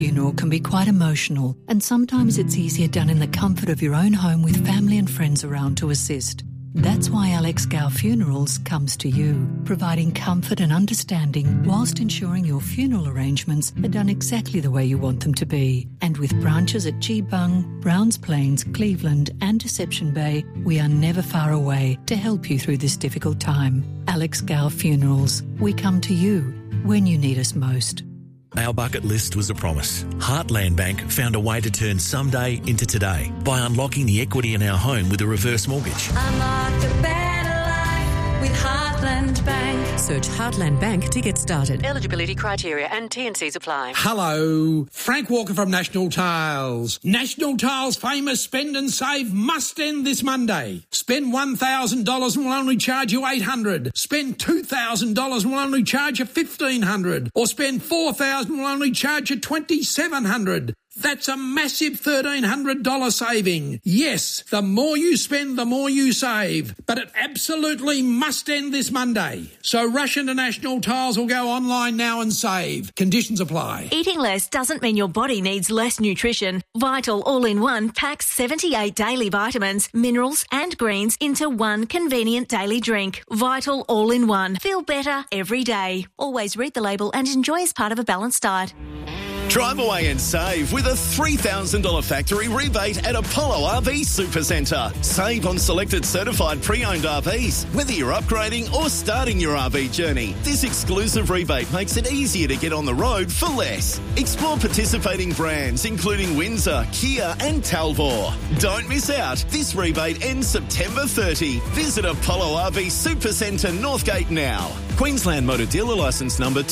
Funeral can be quite emotional, and sometimes it's easier done in the comfort of your own home with family and friends around to assist. That's why Alex Gow Funerals comes to you, providing comfort and understanding whilst ensuring your funeral arrangements are done exactly the way you want them to be. And with branches at Geebung, Browns Plains, Cleveland and Deception Bay, we are never far away to help you through this difficult time. Alex Gow Funerals, we come to you when you need us most. Our bucket list was a promise. Heartland Bank found a way to turn someday into today by unlocking the equity in our home with a reverse mortgage. Unlock a better life with Heartland Bank. Search Heartland Bank to get started. Eligibility criteria and T&Cs apply. Hello, Frank Walker from National Tiles. National Tiles' famous Spend and Save must end this Monday. Spend $1,000 and we'll only charge you $800. Spend $2,000 and we'll only charge you $1,500. Or spend $4,000 and we'll only charge you $2,700. That's a massive $1,300 saving. Yes, the more you spend, the more you save. But it absolutely must end this Monday. So rush into National Tiles or go online now and save. Conditions apply. Eating less doesn't mean your body needs less nutrition. Vital All-in-One packs 78 daily vitamins, minerals and greens into one convenient daily drink. Vital All-in-One. Feel better every day. Always read the label and enjoy as part of a balanced diet. Drive away and save with a $3,000 factory rebate at Apollo RV Supercentre. Save on selected certified pre-owned RVs, whether you're upgrading or starting your RV journey. This exclusive rebate makes it easier to get on the road for less. Explore participating brands including Windsor, Kia and Talvor. Don't miss out. This rebate ends September 30. Visit Apollo RV Supercentre Northgate now. Queensland Motor Dealer Licence number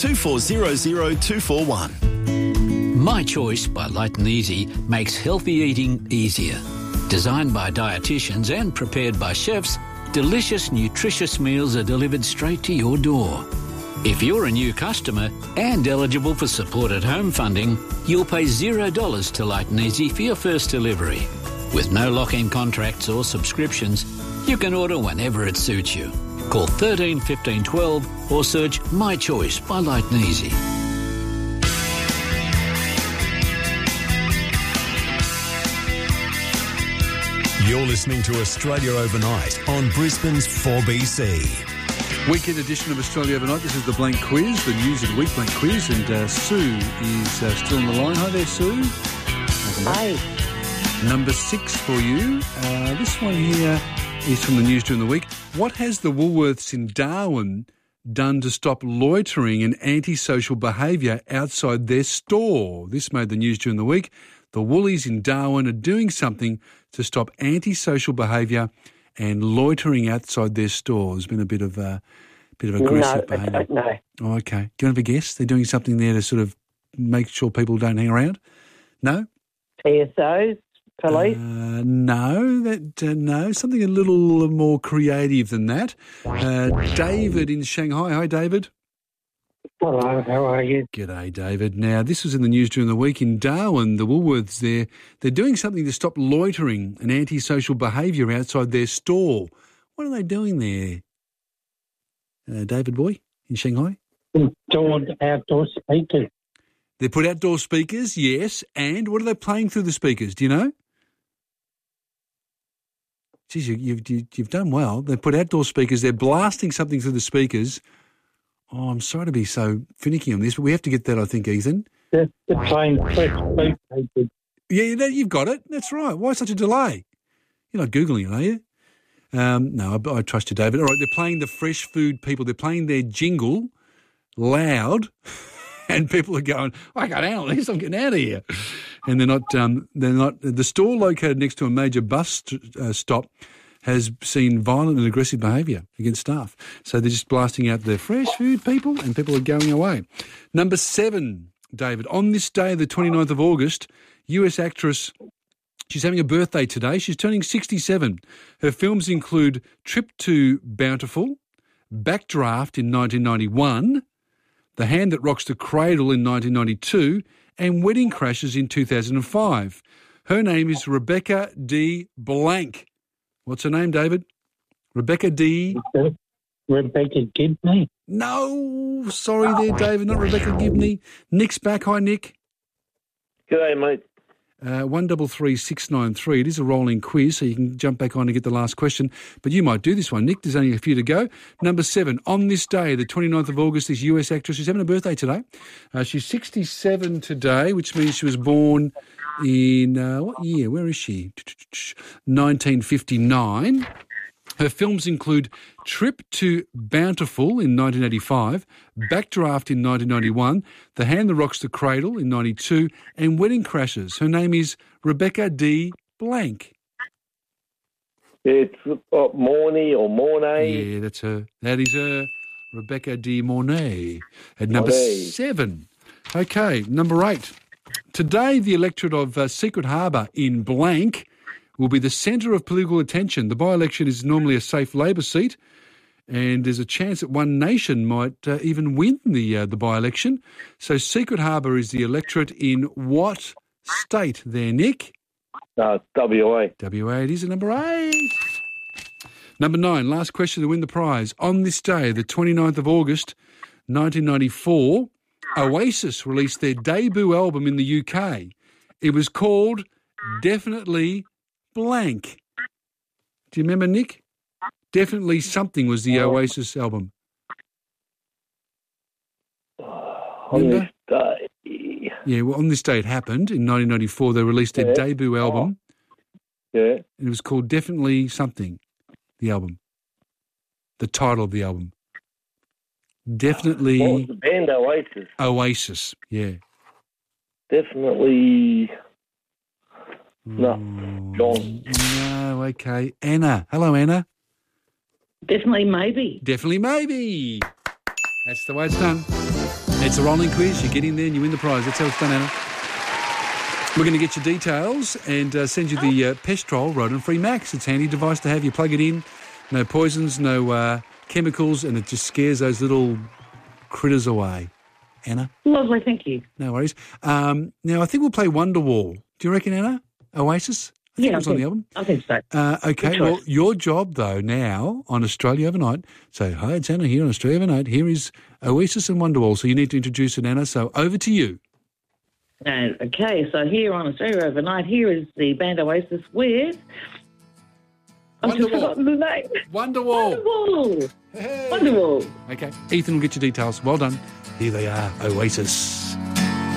2400241. My Choice by Light and Easy makes healthy eating easier. Designed by dietitians and prepared by chefs, delicious, nutritious meals are delivered straight to your door. If you're a new customer and eligible for supported home funding, you'll pay $0 to Light and Easy for your first delivery. With no lock-in contracts or subscriptions, you can order whenever it suits you. Call 13 15 12 or search My Choice by Light and Easy. You're listening to Australia Overnight on Brisbane's 4BC. Weekend edition of Australia Overnight. This is the Blank Quiz, the News of the Week Blank Quiz, and Sue is still on the line. Hi there, Sue. Hi. Number 6 for you. This one here is from the News during the week. What has the Woolworths in Darwin done to stop loitering and antisocial behaviour outside their store? This made the news during the week. The Woolies in Darwin are doing something to stop antisocial behaviour and loitering outside their store. There's been a bit of aggressive behaviour. I don't know. Oh, okay. Do you want to have a guess? They're doing something there to sort of make sure people don't hang around? No? TSOs? Police? No, something a little more creative than that. David in Shanghai. Hi, David. Hello, how are you? G'day, David. Now, this was in the news during the week. In Darwin, the Woolworths there, they're doing something to stop loitering and antisocial behaviour outside their store. What are they doing there, David boy, in Shanghai? Installed outdoor speakers. They put outdoor speakers, yes, and what are they playing through the speakers? Do you know? Geez, you've done well. They put outdoor speakers. They're blasting something through the speakers. Oh, I'm sorry to be so finicky on this, but we have to get that, I think, Ethan. They're playing fresh food papers. Yeah, you've got it. That's right. Why such a delay? You're not Googling it, are you? No, I trust you, David. All right, they're playing the fresh food people. They're playing their jingle loud, and people are going, I can't handle this. I'm getting out of here. And they're not. The store located next to a major bus stop has seen violent and aggressive behaviour against staff. So they're just blasting out the fresh food people and people are going away. Number 7, David. On this day, the 29th of August, US actress, she's having a birthday today. She's turning 67. Her films include Trip to Bountiful, Backdraft in 1991, The Hand That Rocks the Cradle in 1992, and Wedding Crashers in 2005. Her name is Rebecca D. Blank. What's her name, David? Rebecca D. Rebecca Gibney. No, sorry there, David, not Rebecca Gibney. Nick's back. Hi, Nick. G'day, mate. 133693. It is a rolling quiz, so you can jump back on and get the last question. But you might do this one, Nick. There's only a few to go. Number 7. On this day, the 29th of August, this US actress, she's having a birthday today. She's 67 today, which means she was born in, what year? Where is she? 1959. Her films include Trip to Bountiful in 1985, Backdraft in 1991, The Hand That Rocks the Cradle in 92, and Wedding Crashers. Her name is Rebecca D. Blank. It's Mornay or Mornay. Yeah, that's her. That is her, Rebecca D. Mornay. At number 7. Okay, number 8. Today, the electorate of Secret Harbour in blank will be the centre of political attention. The by-election is normally a safe Labor seat, and there's a chance that One Nation might even win the by-election. So Secret Harbour is the electorate in what state there, Nick? WA. WA it is at number 8. Number 9, last question to win the prize. On this day, the 29th of August, 1994, Oasis released their debut album in the UK. It was called Definitely Blank. Do you remember, Nick? Definitely Something was the Oasis album. On this day. Yeah, well, on this day it happened. In 1994, they released their debut album. Yeah. And it was called Definitely Something, the album. The title of the album. Definitely. What was the band? Oasis. Oasis, yeah. Definitely. No. John. No, okay. Anna. Hello, Anna. Definitely Maybe. Definitely Maybe. That's the way it's done. It's a rolling quiz. You get in there and you win the prize. That's how it's done, Anna. We're going to get your details and send you the Pestrol Rodent-Free Max. It's a handy device to have. You plug it in. No poisons, no chemicals, and it just scares those little critters away. Anna? Lovely, thank you. No worries. Now, I think we'll play Wonderwall. Do you reckon, Anna? Oasis? I think it was on the album. I think so. Okay, well, your job, though, now on Australia Overnight, so hi, it's Anna here on Australia Overnight. Here is Oasis and Wonderwall. So you need to introduce it, Anna. So over to you. Okay, so here on Australia Overnight, here is the band Oasis with... I've just forgotten the name. Wonderwall. Wonderwall. Hey. Wonderwall. Okay, Ethan will get your details. Well done. Here they are, Oasis.